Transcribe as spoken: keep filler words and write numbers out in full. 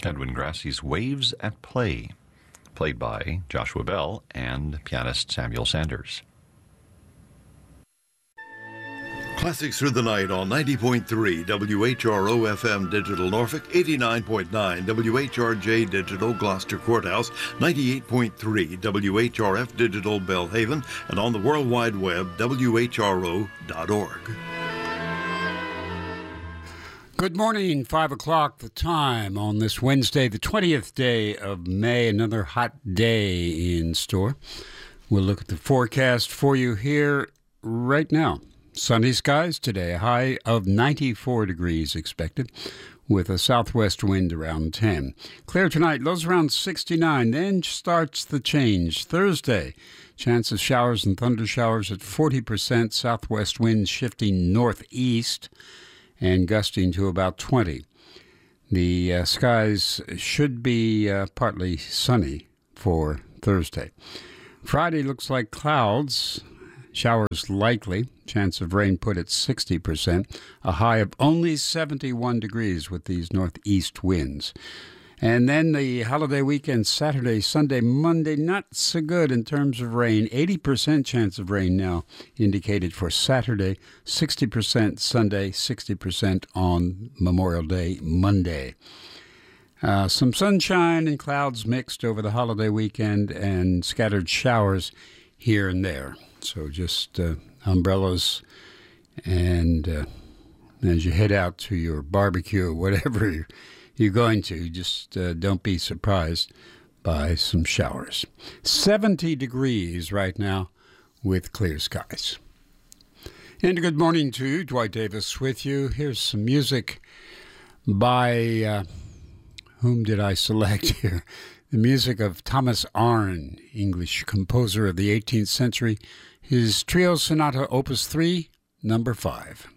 Edwin Grassie's Waves at Play, played by Joshua Bell and pianist Samuel Sanders. Classics Through the Night on ninety point three W H R O F M Digital Norfolk, eighty-nine point nine W H R J Digital Gloucester Courthouse, ninety-eight point three W H R F Digital Belhaven, and on the World Wide Web, W H R O dot org. Good morning, five o'clock the time on this Wednesday, the twentieth day of May, another hot day in store. We'll look at the forecast for you here right now. Sunny skies today, a high of ninety-four degrees expected, with a southwest wind around ten. Clear tonight, lows around sixty-nine, then starts the change. Thursday, chance of showers and thunder showers at forty percent, southwest wind shifting northeast and gusting to about twenty. The uh, skies should be uh, partly sunny for Thursday. Friday looks like clouds, showers likely, chance of rain put at sixty percent, a high of only seventy-one degrees with these northeast winds. And then the holiday weekend, Saturday, Sunday, Monday, not so good in terms of rain. eighty percent chance of rain now indicated for Saturday, sixty percent Sunday, sixty percent on Memorial Day, Monday. Uh, some sunshine and clouds mixed over the holiday weekend and scattered showers here and there. So just uh, umbrellas, and uh, as you head out to your barbecue or whatever you're, you're going to, just uh, don't be surprised by some showers. seventy degrees right now with clear skies. And good morning to you. Dwight Davis with you. Here's some music by, uh, whom did I select here? The music of Thomas Arne, English composer of the eighteenth century. His Trio Sonata Opus three, number five.